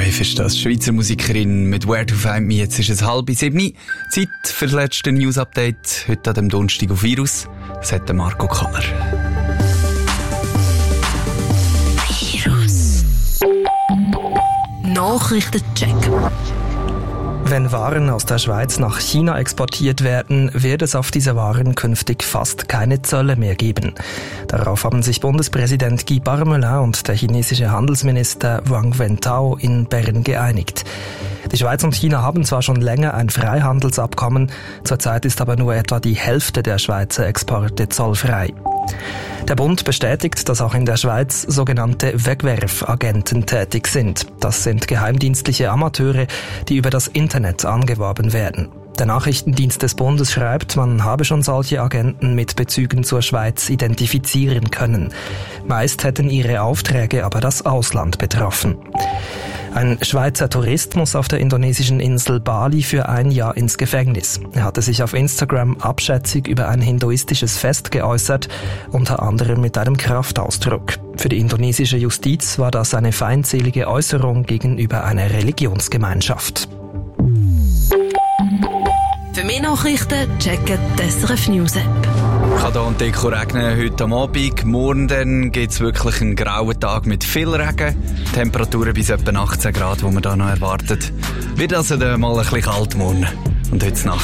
Live ist das. Schweizer Musikerin mit Where to Find Me. Jetzt ist es 6:30. Zeit für das letzte News-Update. Heute an dem Donnerstag auf Virus. Das hat der Marco Koller. Virus. Nachrichtencheck. Wenn Waren aus der Schweiz nach China exportiert werden, wird es auf diese Waren künftig fast keine Zölle mehr geben. Darauf haben sich Bundespräsident Guy Parmelin und der chinesische Handelsminister Wang Wentao in Bern geeinigt. Die Schweiz und China haben zwar schon länger ein Freihandelsabkommen, zurzeit ist aber nur etwa die Hälfte der Schweizer Exporte zollfrei. Der Bund bestätigt, dass auch in der Schweiz sogenannte Wegwerfagenten tätig sind. Das sind geheimdienstliche Amateure, die über das Internet angeworben werden. Der Nachrichtendienst des Bundes schreibt, man habe schon solche Agenten mit Bezügen zur Schweiz identifizieren können. Meist hätten ihre Aufträge aber das Ausland betroffen. Ein Schweizer Tourist muss auf der indonesischen Insel Bali für 1 Jahr ins Gefängnis. Er hatte sich auf Instagram abschätzig über ein hinduistisches Fest geäußert, unter anderem mit einem Kraftausdruck. Für die indonesische Justiz war das eine feindselige Äußerung gegenüber einer Religionsgemeinschaft. Für mehr Nachrichten checken die SRF News App. Kann hier und Deko regnen heute am Abend. Morgen dann gibt es wirklich einen grauen Tag mit viel Regen. Temperaturen bis etwa 18 Grad, die man da noch erwartet. Wird also dann mal ein bisschen kalt morgen. Und heute Nacht